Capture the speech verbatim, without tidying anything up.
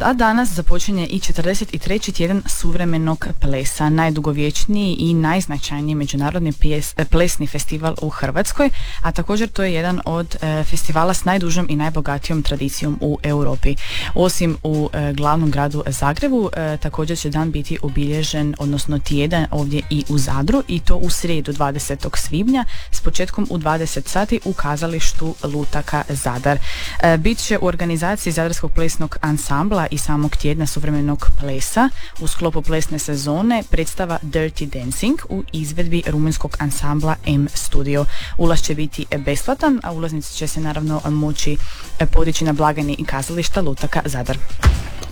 A danas započinje i četrdeset treći tjedan suvremenog plesa, najdugovječniji i najznačajniji međunarodni pjes, plesni festival u Hrvatskoj, a također to je jedan od e, festivala s najdužom i najbogatijom tradicijom u Europi. Osim u e, glavnom gradu Zagrebu, e, također će dan biti obilježen, odnosno tjedan ovdje i u Zadru, i to u srijedu dvadesetog svibnja s početkom u dvadeset sati u kazalištu Lutaka Zadar. E, bit će u organizaciji Zadarskog plesnog ansambla i samog tjedna suvremenog plesa u sklopu plesne sezone predstava Dirty Dancing u izvedbi rumunjskog ansambla M Studio. Ulaz će biti besplatan, a ulaznici će se naravno moći podići na blagajni i kazališta Lutaka Zadar.